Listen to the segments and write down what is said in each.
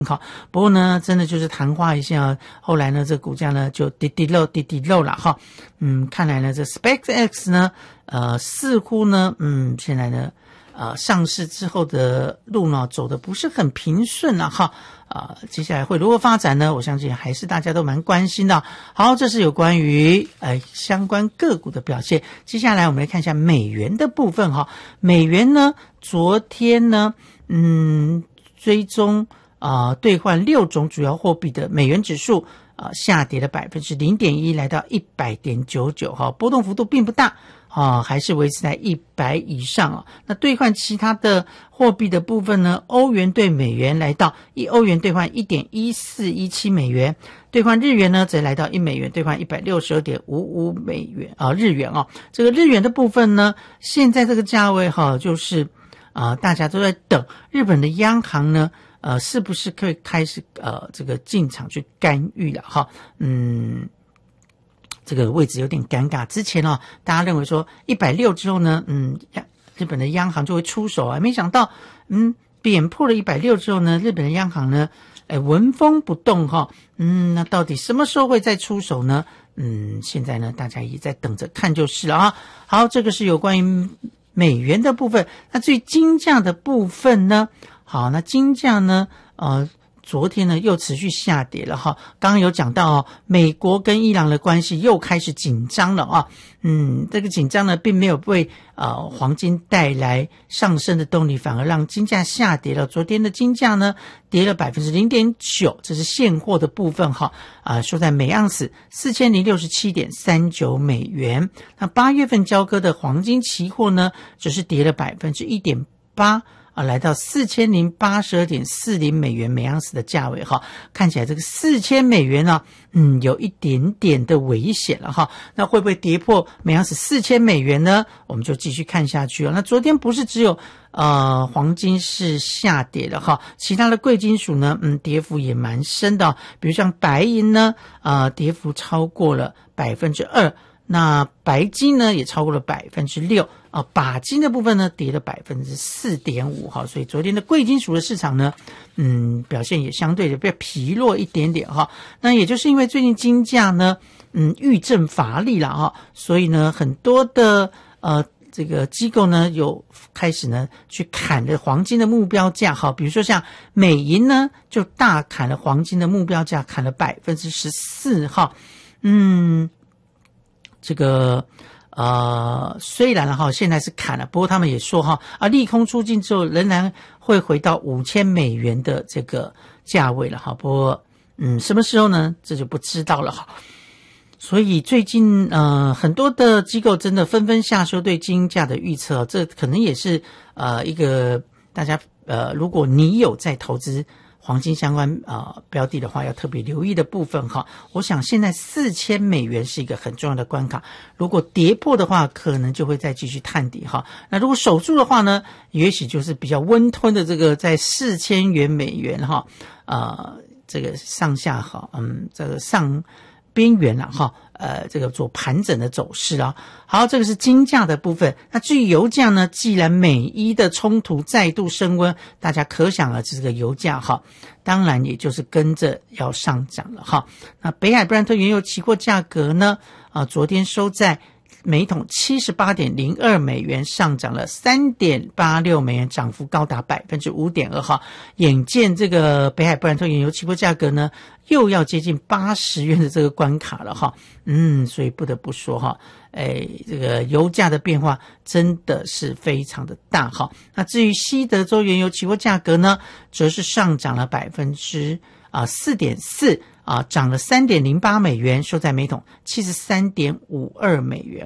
好，不过呢，真的就是昙花一现啊。后来呢，这股价呢就滴滴漏了哈。看来呢，这 SpaceX 呢，似乎呢，现在呢，上市之后的路呢走的不是很平顺了哈。接下来会如何发展呢？我相信还是大家都蛮关心的。好，这是有关于相关个股的表现。接下来我们来看一下美元的部分哈。美元呢，昨天呢，追踪兑换6种主要货币的美元指数下跌了 0.1%， 来到 100.99 哈，波动幅度并不大还是维持在100以上那兑换其他的货币的部分呢，欧元兑美元来到1欧元兑换 1.1417 美元，兑换日元呢则来到1美元兑换 162.55 美元日元这个日元的部分呢，现在这个价位就是大家都在等日本的央行呢是不是可以开始这个进场去干预了哈？这个位置有点尴尬。之前大家认为说160之后呢，日本的央行就会出手没想到贬破了160之后呢，日本的央行呢纹风不动哈。那到底什么时候会再出手呢？现在呢大家也在等着看就是了好，这个是有关于美元的部分。那至于金价的部分呢？好，那金价呢昨天呢又持续下跌了哈。刚刚有讲到美国跟伊朗的关系又开始紧张了这个紧张呢并没有为黄金带来上升的动力，反而让金价下跌了。昨天的金价呢跌了 0.9%， 这是现货的部分收在每盎司 4067.39 美元。那8月份交割的黄金期货呢只是跌了 1.8%，来到 4082.40 美元每盎司的价位看起来这个4000美元呢有一点点的危险了那会不会跌破每盎司4000美元呢？我们就继续看下去那昨天不是只有黄金是下跌的其他的贵金属呢跌幅也蛮深的比如像白银呢跌幅超过了 2%， 那白金呢也超过了 6%，钯金的部分呢跌了 4.5%所以昨天的贵金属的市场呢表现也相对的比较疲弱一点点那也就是因为最近金价呢遇震乏力了所以呢很多的这个机构呢有开始呢去砍了黄金的目标价比如说像美银呢就大砍了黄金的目标价，砍了 14%这个虽然现在是砍了，不过他们也说利空出尽之后仍然会回到5000美元的这个价位了不过什么时候呢这就不知道了所以最近很多的机构真的纷纷下修对金价的预测这可能也是一个大家如果你有在投资黄金相关标的的话要特别留意的部分我想现在4000美元是一个很重要的关卡，如果跌破的话可能就会再继续探底那如果守住的话呢，也许就是比较温吞的这个在4000美元这个上下这个上边缘这个做盘整的走势好，这个是金价的部分。那至于油价呢，既然美伊的冲突再度升温，大家可想而知这个油价当然也就是跟着要上涨了那北海布兰特原油期货价格呢昨天收在每桶 78.02 美元，上涨了 3.86 美元，涨幅高达 5.2%眼见这个北海布兰特原油期货价格呢又要接近80元的这个关卡了所以不得不说这个油价的变化真的是非常的大那至于西德州原油期货价格呢则是上涨了 4.4%涨了 3.08 美元，收在每桶 73.52 美元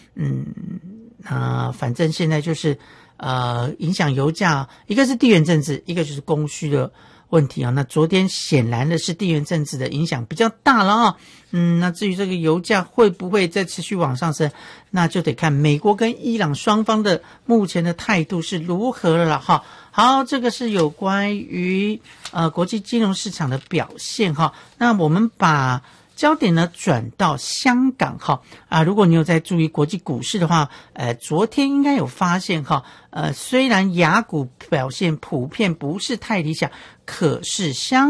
反正现在就是影响油价一个是地缘政治，一个就是供需的问题那昨天显然的是地缘政治的影响比较大了那至于这个油价会不会再持续往上升，那就得看美国跟伊朗双方的目前的态度是如何了好，这个是有关于国际金融市场的表现那我们把焦点呢转到香港哈如果你有在注意国际股市的话，昨天应该有发现哈，虽然亚股表现普遍不是太理想，可是香